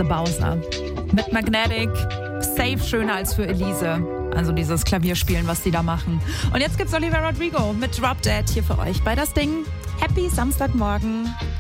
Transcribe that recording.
Bowser. Mit Magnetic, safe schöner als für Elise. Also dieses Klavierspielen, was die da machen. Und jetzt gibt's Olivia Rodrigo mit Drop Dead hier für euch bei Das Ding. Happy Samstagmorgen.